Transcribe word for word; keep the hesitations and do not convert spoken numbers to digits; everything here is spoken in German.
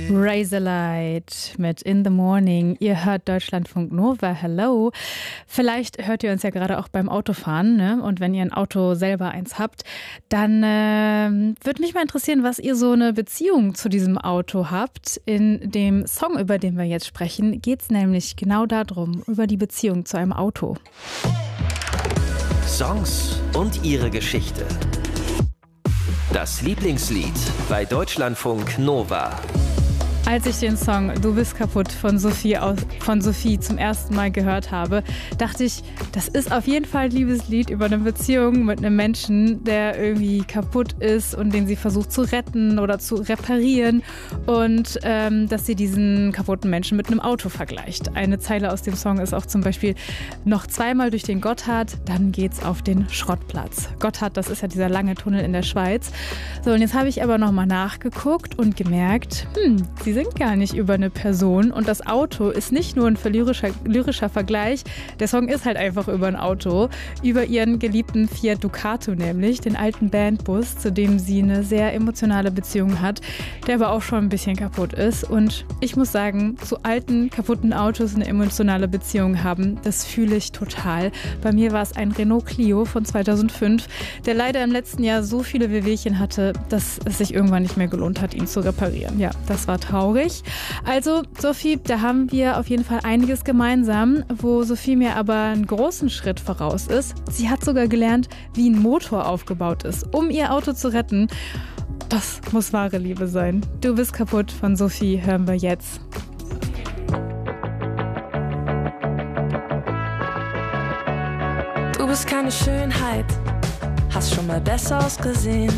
Razorlight mit In the Morning. Ihr hört Deutschlandfunk Nova. Hello. Vielleicht hört ihr uns ja gerade auch beim Autofahren, ne? Und wenn ihr ein Auto selber eins habt, dann äh, würde mich mal interessieren, was ihr so eine Beziehung zu diesem Auto habt. In dem Song, über den wir jetzt sprechen, geht es nämlich genau darum, über die Beziehung zu einem Auto. Songs und ihre Geschichte. Das Lieblingslied bei Deutschlandfunk Nova. Als ich den Song Du bist kaputt von Sophie, aus, von Sophie zum ersten Mal gehört habe, dachte ich, das ist auf jeden Fall ein Liebeslied über eine Beziehung mit einem Menschen, der irgendwie kaputt ist und den sie versucht zu retten oder zu reparieren und ähm, dass sie diesen kaputten Menschen mit einem Auto vergleicht. Eine Zeile aus dem Song ist auch zum Beispiel noch zweimal durch den Gotthard, dann geht's auf den Schrottplatz. Gotthard, das ist ja dieser lange Tunnel in der Schweiz. So, und jetzt habe ich aber nochmal nachgeguckt und gemerkt, hm, sie sind gar nicht über eine Person und das Auto ist nicht nur ein lyrischer, lyrischer Vergleich, der Song ist halt einfach über ein Auto, über ihren geliebten Fiat Ducato nämlich, den alten Bandbus, zu dem sie eine sehr emotionale Beziehung hat, der aber auch schon ein bisschen kaputt ist und ich muss sagen, zu alten, kaputten Autos eine emotionale Beziehung haben, das fühle ich total. Bei mir war es ein Renault Clio von zweitausendfünf, der leider im letzten Jahr so viele Wehwehchen hatte, dass es sich irgendwann nicht mehr gelohnt hat, ihn zu reparieren. Ja, das war traurig. Also, Sophie, da haben wir auf jeden Fall einiges gemeinsam, wo Sophie mir aber einen großen Schritt voraus ist. Sie hat sogar gelernt, wie ein Motor aufgebaut ist, um ihr Auto zu retten. Das muss wahre Liebe sein. Du bist kaputt von Sophie, hören wir jetzt. Du bist keine Schönheit, hast schon mal besser ausgesehen.